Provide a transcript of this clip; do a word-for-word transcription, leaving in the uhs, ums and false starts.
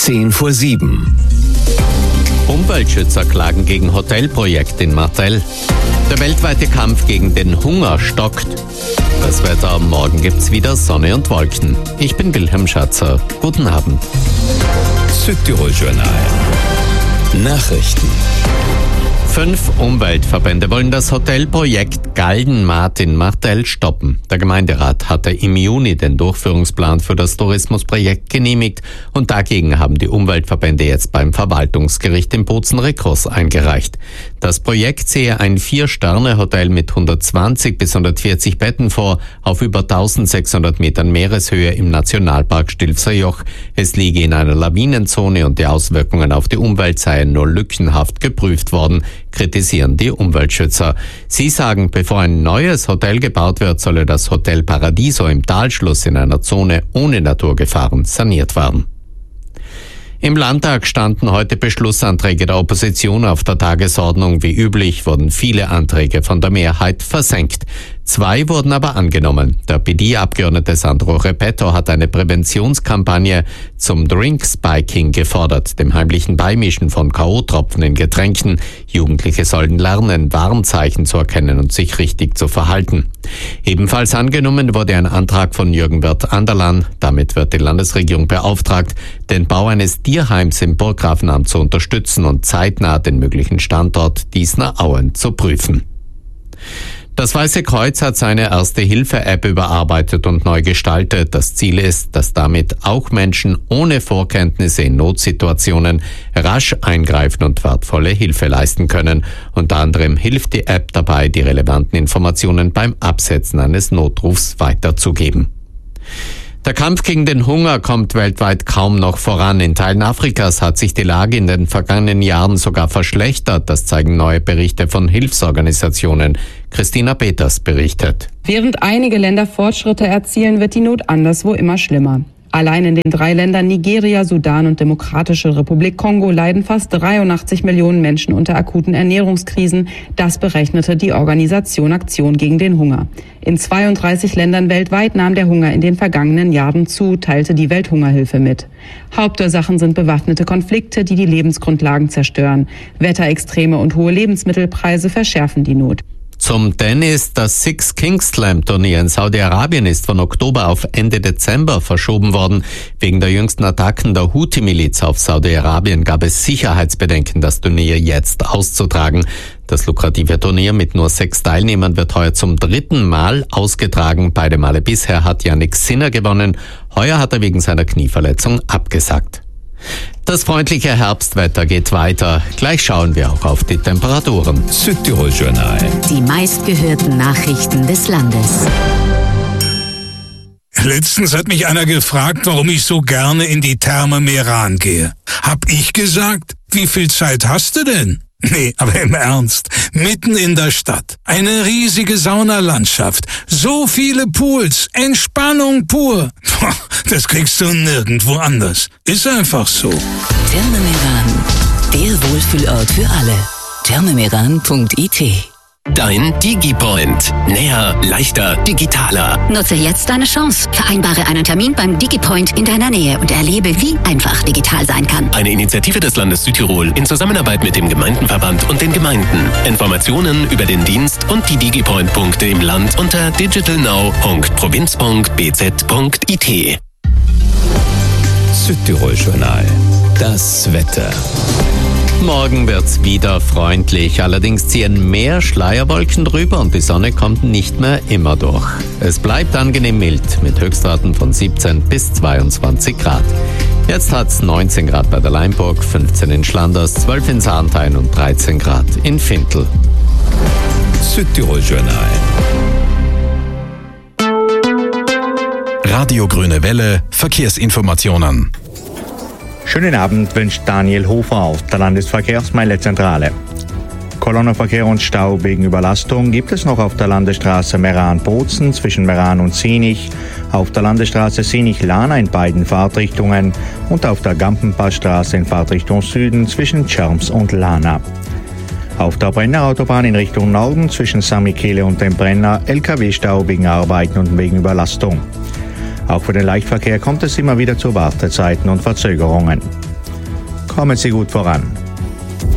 Zehn vor sieben. Umweltschützer klagen gegen Hotelprojekt in Martel. Der weltweite Kampf gegen den Hunger stockt. Das Wetter, morgen gibt's wieder Sonne und Wolken. Ich bin Wilhelm Schatzer. Guten Abend. Südtirol-Journal. Nachrichten. Fünf Umweltverbände wollen das Hotelprojekt Galgenmaat in Martel stoppen. Der Gemeinderat hatte im Juni den Durchführungsplan für das Tourismusprojekt genehmigt und dagegen haben die Umweltverbände jetzt beim Verwaltungsgericht in Bozen Rekurs eingereicht. Das Projekt sehe ein Vier-Sterne-Hotel mit hundertzwanzig bis hundertvierzig Betten vor, auf über eintausendsechshundert Metern Meereshöhe im Nationalpark Stilfser Joch. Es liege in einer Lawinenzone und die Auswirkungen auf die Umwelt seien nur lückenhaft geprüft worden, kritisieren die Umweltschützer. Sie sagen, bevor ein neues Hotel gebaut wird, solle das Hotel Paradiso im Talschluss in einer Zone ohne Naturgefahren saniert werden. Im Landtag standen heute Beschlussanträge der Opposition auf der Tagesordnung. Wie üblich wurden viele Anträge von der Mehrheit versenkt. Zwei wurden aber angenommen. Der P D-Abgeordnete Sandro Repetto hat eine Präventionskampagne zum Drink-Spiking gefordert, dem heimlichen Beimischen von K O-Tropfen in Getränken. Jugendliche sollen lernen, Warnzeichen zu erkennen und sich richtig zu verhalten. Ebenfalls angenommen wurde ein Antrag von Jürgen Wirth-Anderlan. Damit wird die Landesregierung beauftragt, den Bau eines Tierheims im Burggrafenamt zu unterstützen und zeitnah den möglichen Standort Diesner Auen zu prüfen. Das Weiße Kreuz hat seine Erste-Hilfe-App überarbeitet und neu gestaltet. Das Ziel ist, dass damit auch Menschen ohne Vorkenntnisse in Notsituationen rasch eingreifen und wertvolle Hilfe leisten können. Unter anderem hilft die App dabei, die relevanten Informationen beim Absetzen eines Notrufs weiterzugeben. Der Kampf gegen den Hunger kommt weltweit kaum noch voran. In Teilen Afrikas hat sich die Lage in den vergangenen Jahren sogar verschlechtert. Das zeigen neue Berichte von Hilfsorganisationen. Christina Peters berichtet. Während einige Länder Fortschritte erzielen, wird die Not anderswo immer schlimmer. Allein in den drei Ländern Nigeria, Sudan und Demokratische Republik Kongo leiden fast dreiundachtzig Millionen Menschen unter akuten Ernährungskrisen. Das berechnete die Organisation Aktion gegen den Hunger. In zweiunddreißig Ländern weltweit nahm der Hunger in den vergangenen Jahren zu, teilte die Welthungerhilfe mit. Hauptursachen sind bewaffnete Konflikte, die die Lebensgrundlagen zerstören. Wetterextreme und hohe Lebensmittelpreise verschärfen die Not. Zum Tennis. Das Six Kings Slam Turnier in Saudi-Arabien ist von Oktober auf Ende Dezember verschoben worden. Wegen der jüngsten Attacken der Houthi-Miliz auf Saudi-Arabien gab es Sicherheitsbedenken, das Turnier jetzt auszutragen. Das lukrative Turnier mit nur sechs Teilnehmern wird heuer zum dritten Mal ausgetragen. Beide Male bisher hat Jannik Sinner gewonnen. Heuer hat er wegen seiner Knieverletzung abgesagt. Das freundliche Herbstwetter geht weiter. Gleich schauen wir auch auf die Temperaturen. Südtirol-Journal. Die meistgehörten Nachrichten des Landes. Letztens hat mich einer gefragt, warum ich so gerne in die Therme Meran gehe. Hab ich gesagt, wie viel Zeit hast du denn? Nee, aber im Ernst, mitten in der Stadt, eine riesige Saunalandschaft, so viele Pools, Entspannung pur. Das kriegst du nirgendwo anders. Ist einfach so. Therme Meran, der Wohlfühlort für alle. thermemeran punkt I T. Dein DigiPoint. Näher, leichter, digitaler. Nutze jetzt deine Chance. Vereinbare einen Termin beim DigiPoint in deiner Nähe und erlebe, wie einfach digital sein kann. Eine Initiative des Landes Südtirol in Zusammenarbeit mit dem Gemeindenverband und den Gemeinden. Informationen über den Dienst und die DigiPoint-Punkte im Land unter digitalnow punkt provinz punkt b z punkt I T. Südtirol-Journal. Das Wetter. Morgen wird's wieder freundlich, allerdings ziehen mehr Schleierwolken drüber und die Sonne kommt nicht mehr immer durch. Es bleibt angenehm mild mit Höchstwerten von siebzehn bis zweiundzwanzig Grad. Jetzt hat's neunzehn Grad bei der Leinburg, fünfzehn in Schlanders, zwölf in Sarnthein und dreizehn Grad in Fintel. Südtirol-Journal. Radio Grüne Welle, Verkehrsinformationen. Schönen Abend wünscht Daniel Hofer auf der Landesverkehrsmeilezentrale. Kolonnenverkehr und Stau wegen Überlastung gibt es noch auf der Landesstraße Meran-Bozen zwischen Meran und Senich, auf der Landesstraße Senich-Lahn in beiden Fahrtrichtungen und auf der Gampenpassstraße in Fahrtrichtung Süden zwischen Tschirms und Lahna. Auf der Brennerautobahn in Richtung Norden zwischen Sankt Michele und dem Brenner L K W-Stau wegen Arbeiten und wegen Überlastung. Auch für den Leichtverkehr kommt es immer wieder zu Wartezeiten und Verzögerungen. kommen Sie gut voran.